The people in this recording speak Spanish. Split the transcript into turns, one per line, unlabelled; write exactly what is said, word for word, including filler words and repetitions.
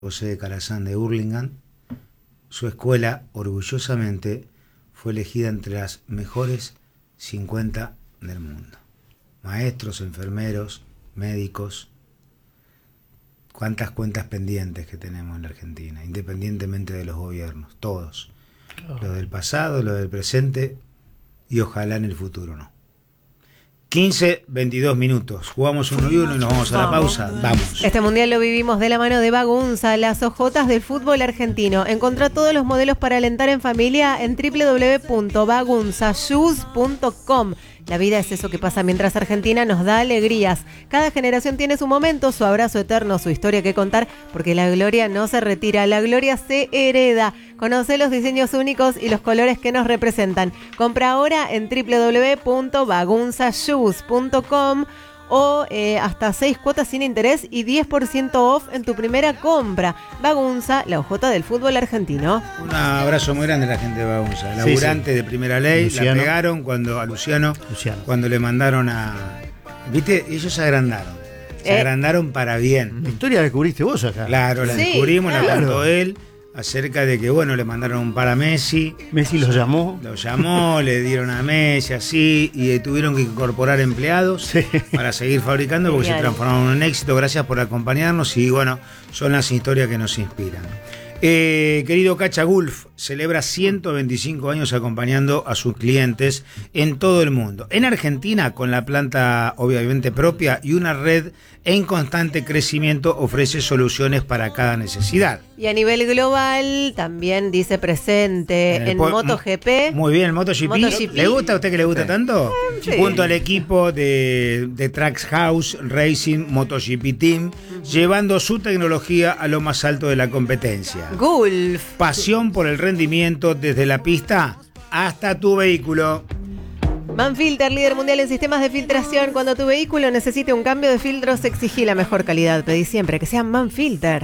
José de Calazán de Hurlingham, su escuela orgullosamente fue elegida entre las mejores cincuenta del mundo. Maestros, enfermeros, médicos. Cuántas cuentas pendientes que tenemos en la Argentina, independientemente de los gobiernos, todos. Oh. Lo del pasado, lo del presente y ojalá en el futuro no. quince, veintidós minutos. Jugamos uno y uno y nos vamos a la pausa. Vamos.
Este mundial lo vivimos de la mano de Bagunza, las ojotas del fútbol argentino. Encontrá todos los modelos para alentar en familia en doble u doble u doble u punto bagunza shoes punto com. La vida es eso que pasa mientras Argentina nos da alegrías. Cada generación tiene su momento, su abrazo eterno, su historia que contar, porque la gloria no se retira, la gloria se hereda. Conoce los diseños únicos y los colores que nos representan. Compra ahora en doble u doble u doble u punto bagunza shoes punto com o eh, hasta seis cuotas sin interés y diez por ciento off en tu primera compra. Bagunza, la ojota del fútbol argentino.
Un abrazo muy grande a la gente de Bagunza, laburante sí, sí. de primera ley. Luciano. La pegaron cuando a Luciano, Luciano, cuando le mandaron a... ¿Viste? Ellos se agrandaron. Se eh. agrandaron para bien.
La historia la descubriste vos acá.
Claro, la sí, descubrimos, claro. La contó él. Acerca de que, bueno, le mandaron un par a Messi.
Messi lo llamó.
Lo llamó, le dieron a Messi, así, y tuvieron que incorporar empleados sí. para seguir fabricando porque Genial. se transformaron en un éxito. Gracias por acompañarnos y, bueno, son las historias que nos inspiran. Eh, querido Cacha Gulf, celebra ciento veinticinco años acompañando a sus clientes en todo el mundo. En Argentina, con la planta obviamente propia y una red en constante crecimiento, ofrece soluciones para cada necesidad.
Y a nivel global también dice presente en, en MotoGP.
Muy bien, el MotoGP. MotoGP. ¿Le gusta a usted que le gusta sí. tanto? Sí. Junto al equipo de, de Trackhouse Racing MotoGP Team, uh-huh. llevando su tecnología a lo más alto de la competencia.
Gulf.
Pasión por el rendimiento desde la pista hasta tu vehículo.
Manfilter, líder mundial en sistemas de filtración. Cuando tu vehículo necesite un cambio de filtros, exigí la mejor calidad. Pedí siempre que sea Manfilter.